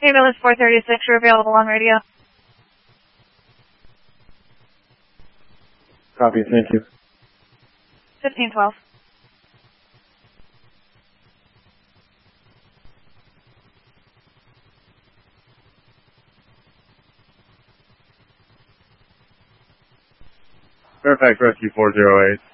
Ambulance 436, you're available on radio. Copy, thank you. 1512. Fairfax Rescue 408.